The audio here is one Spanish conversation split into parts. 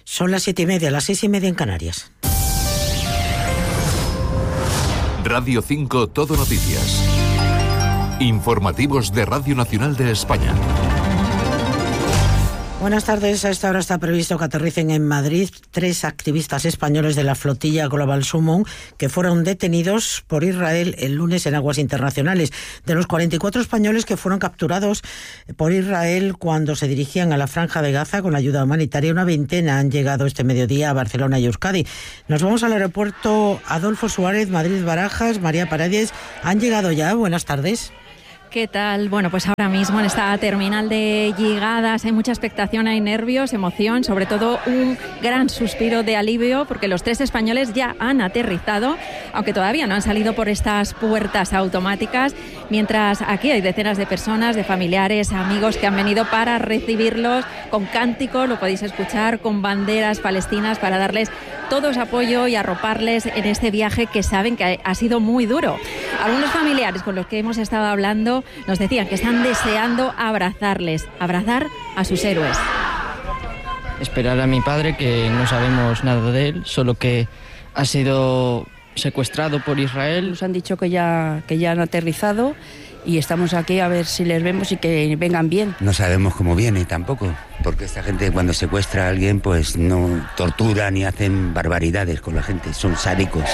Son las 7:30, las 6:30 en Canarias. Radio 5 Todo Noticias. Informativos de Radio Nacional de España. Buenas tardes. A esta hora está previsto que aterricen en Madrid 3 activistas españoles de la flotilla Global Summon que fueron detenidos por Israel el lunes en aguas internacionales. De los 44 españoles que fueron capturados por Israel cuando se dirigían a la Franja de Gaza con ayuda humanitaria, una veintena han llegado este mediodía a Barcelona y Euskadi. Nos vamos al aeropuerto Adolfo Suárez, Madrid-Barajas. María Paredes, ¿han llegado ya? Buenas tardes. ¿Qué tal? Bueno, pues ahora mismo en esta terminal de llegadas hay mucha expectación, hay nervios, emoción, sobre todo un gran suspiro de alivio porque los 3 españoles ya han aterrizado, aunque todavía no han salido por estas puertas automáticas, mientras aquí hay decenas de personas, de familiares, amigos que han venido para recibirlos con cánticos, lo podéis escuchar, con banderas palestinas para darles todo su apoyo y arroparles en este viaje que saben que ha sido muy duro. Algunos familiares con los que hemos estado hablando nos decían que están deseando abrazar a sus héroes. Esperar a mi padre, que no sabemos nada de él, solo que ha sido secuestrado por Israel. Nos han dicho que ya han aterrizado y estamos aquí a ver si les vemos y que vengan bien. No sabemos cómo viene tampoco, porque esta gente cuando secuestra a alguien pues no tortura ni hacen barbaridades con la gente, son sádicos.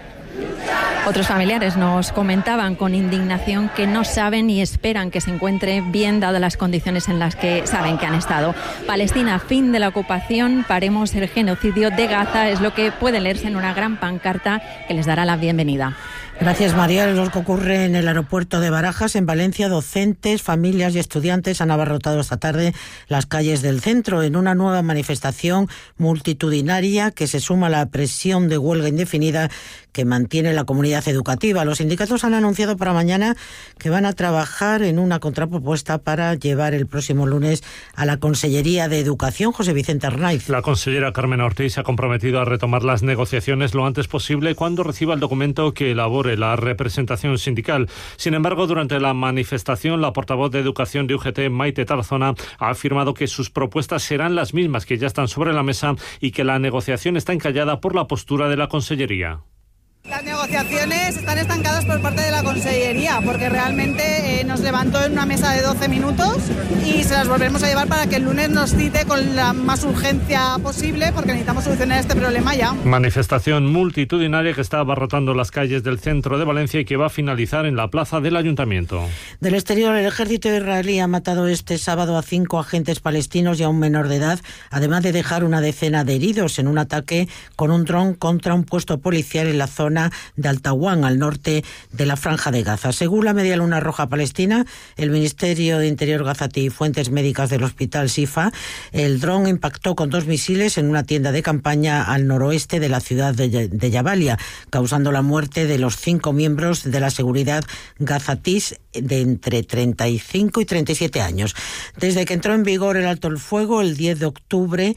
Otros familiares nos comentaban con indignación que no saben y esperan que se encuentre bien dadas las condiciones en las que saben que han estado. Palestina, fin de la ocupación, paremos el genocidio de Gaza, es lo que puede leerse en una gran pancarta que les dará la bienvenida. Gracias, María. Lo que ocurre en el aeropuerto de Barajas, en Valencia, docentes, familias y estudiantes han abarrotado esta tarde las calles del centro en una nueva manifestación multitudinaria que se suma a la presión de huelga indefinida que mantiene la comunidad educativa. Los sindicatos han anunciado para mañana que van a trabajar en una contrapropuesta para llevar el próximo lunes a la Consellería de Educación. José Vicente Arnaiz. La consellera Carmen Ortiz se ha comprometido a retomar las negociaciones lo antes posible cuando reciba el documento que elabore la representación sindical. Sin embargo, durante la manifestación, la portavoz de Educación de UGT, Maite Tarazona, ha afirmado que sus propuestas serán las mismas que ya están sobre la mesa y que la negociación está encallada por la postura de la Consellería. Las negociaciones están estancadas por parte de la Consellería porque realmente nos levantó en una mesa de 12 minutos y se las volveremos a llevar para que el lunes nos cite con la más urgencia posible porque necesitamos solucionar este problema ya. Manifestación multitudinaria que está abarrotando las calles del centro de Valencia y que va a finalizar en la plaza del Ayuntamiento. Del exterior, el ejército israelí ha matado este sábado a 5 agentes palestinos y a un menor de edad, además de dejar una decena de heridos en un ataque con un dron contra un puesto policial en la zona de Al-Tawan, al norte de la Franja de Gaza. Según la Media Luna Roja Palestina, el Ministerio de Interior gazatí y fuentes médicas del Hospital Sifa, el dron impactó con 2 misiles en una tienda de campaña al noroeste de la ciudad de Jabalia, causando la muerte de los 5 miembros de la seguridad gazatís de entre 35 y 37 años. Desde que entró en vigor el alto el fuego, el 10 de octubre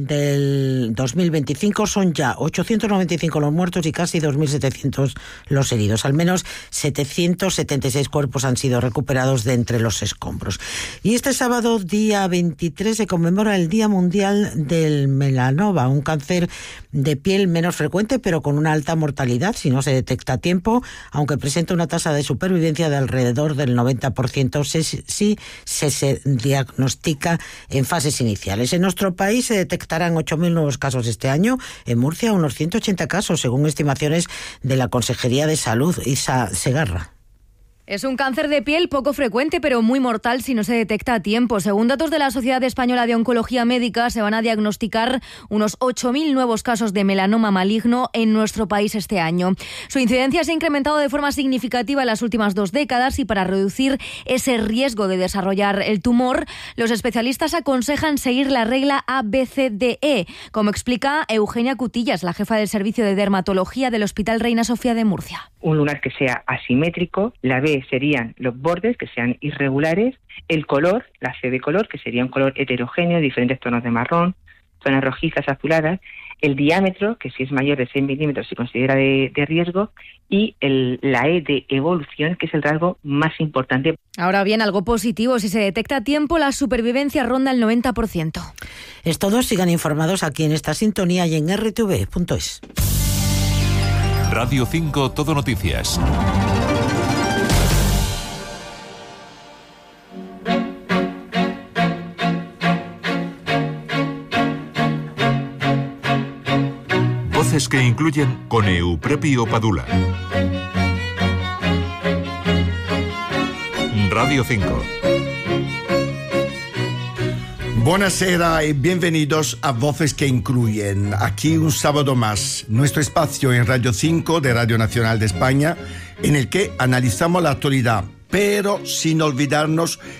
del 2025, son ya 895 los muertos y casi 2.700 los heridos. Al menos 776 cuerpos han sido recuperados de entre los escombros. Y este sábado, día 23, se conmemora el Día Mundial del Melanoma, un cáncer de piel menos frecuente, pero con una alta mortalidad si no se detecta a tiempo, aunque presenta una tasa de supervivencia de alrededor del 90% si se diagnostica en fases iniciales. En nuestro país se detectarán 8.000 nuevos casos este año. En Murcia, unos 180 casos, según estimaciones de la Consejería de Salud. Isa Segarra. Es un cáncer de piel poco frecuente, pero muy mortal si no se detecta a tiempo. Según datos de la Sociedad Española de Oncología Médica, se van a diagnosticar unos 8.000 nuevos casos de melanoma maligno en nuestro país este año. Su incidencia se ha incrementado de forma significativa en las últimas 2 décadas y para reducir ese riesgo de desarrollar el tumor, los especialistas aconsejan seguir la regla ABCDE, como explica Eugenia Cutillas, la jefa del Servicio de Dermatología del Hospital Reina Sofía de Murcia. Un lunar que sea asimétrico, la B serían los bordes que sean irregulares, el color, la C de color, que sería un color heterogéneo, diferentes tonos de marrón, zonas rojizas, azuladas, el diámetro, que si es mayor de 6 milímetros se considera de riesgo, y la E de evolución, que es el rasgo más importante. Ahora bien, algo positivo, si se detecta a tiempo, la supervivencia ronda el 90%. Es todo, sigan informados aquí en esta sintonía y en rtv.es. Radio 5 Todo Noticias. Voces que incluyen con Euprepio Padula. Radio 5. Buonasera y bienvenidos a Voces que Incluyen. Aquí un sábado más, nuestro espacio en Radio 5 de Radio Nacional de España, en el que analizamos la actualidad, pero sin olvidarnos